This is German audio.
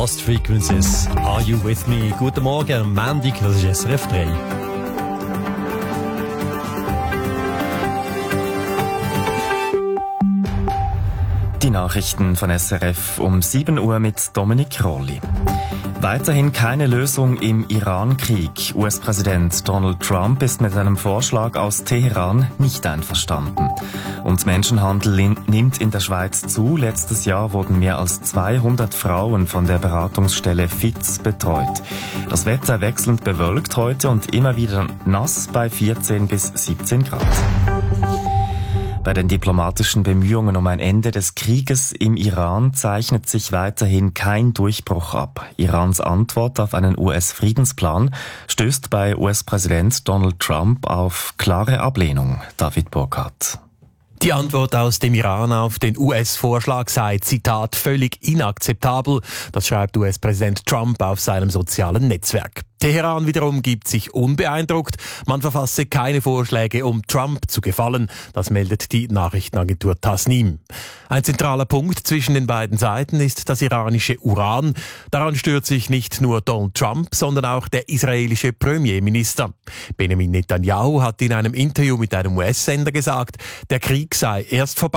Lost Frequencies, Are You With Me? Guten Morgen, am Montag, das ist SRF 3. Die Nachrichten von SRF um 7 Uhr mit Dominik Rolli. Weiterhin keine Lösung im Iran-Krieg. US-Präsident Donald Trump ist mit einem Vorschlag aus Teheran nicht einverstanden. Und Menschenhandel nimmt in der Schweiz zu. Letztes Jahr wurden mehr als 200 Frauen von der Beratungsstelle FITS betreut. Das Wetter wechselnd bewölkt heute und immer wieder nass bei 14 bis 17 Grad. Bei den diplomatischen Bemühungen um ein Ende des Krieges im Iran zeichnet sich weiterhin kein Durchbruch ab. Irans Antwort auf einen US-Friedensplan stößt bei US-Präsident Donald Trump auf klare Ablehnung. David Burkhardt. Die Antwort aus dem Iran auf den US-Vorschlag sei, Zitat, völlig inakzeptabel. Das schreibt US-Präsident Trump auf seinem sozialen Netzwerk. Teheran wiederum gibt sich unbeeindruckt. Man verfasse keine Vorschläge, um Trump zu gefallen. Das meldet die Nachrichtenagentur Tasnim. Ein zentraler Punkt zwischen den beiden Seiten ist das iranische Uran. Daran stört sich nicht nur Donald Trump, sondern auch der israelische Premierminister. Benjamin Netanyahu hat in einem Interview mit einem US-Sender gesagt, der Krieg sei erst vorbei,